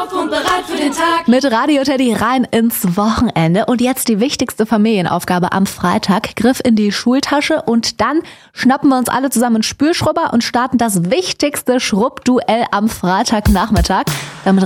auf und bereit für den Tag. Mit Radio Teddy rein ins Wochenende. Und jetzt die wichtigste Familienaufgabe am Freitag. Griff in die Schultasche und dann schnappen wir uns alle zusammen einen Spülschrubber und starten das wichtigste Schrubbduell am Freitagnachmittag. Damit